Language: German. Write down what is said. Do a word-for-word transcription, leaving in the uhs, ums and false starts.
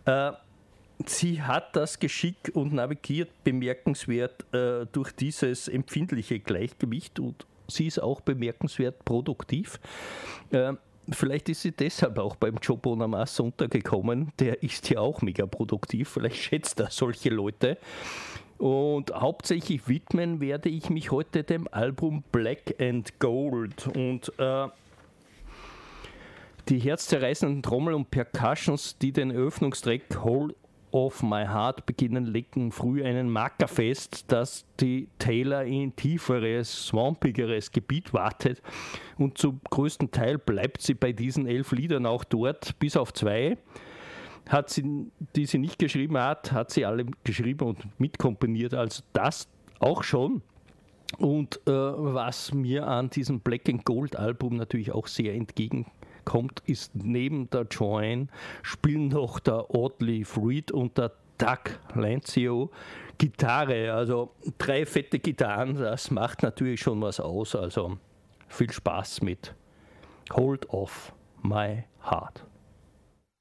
Äh, sie hat das Geschick und navigiert bemerkenswert äh, durch dieses empfindliche Gleichgewicht und sie ist auch bemerkenswert produktiv. Äh, Vielleicht ist sie deshalb auch beim Joe Bonamassa untergekommen. Der ist ja auch mega produktiv. Vielleicht schätzt er solche Leute. Und hauptsächlich widmen werde ich mich heute dem Album Black and Gold. Und äh, die herzzerreißenden Trommel und Percussions, die den Eröffnungstrack Hold of My Heart beginnen, legen früh einen Marker fest, dass die Taylor in tieferes, swampigeres Gebiet wartet und zum größten Teil bleibt sie bei diesen elf Liedern auch dort, bis auf zwei, hat sie, die sie nicht geschrieben hat, hat sie alle geschrieben und mitkomponiert, also das auch schon. Und äh, was mir an diesem Black and Gold Album natürlich auch sehr entgegenkommt, kommt, ist neben der Joanne spielen noch der Audley Freed und der Doug Lancio Gitarre, also drei fette Gitarren, das macht natürlich schon was aus, also viel Spaß mit Hold of My Heart.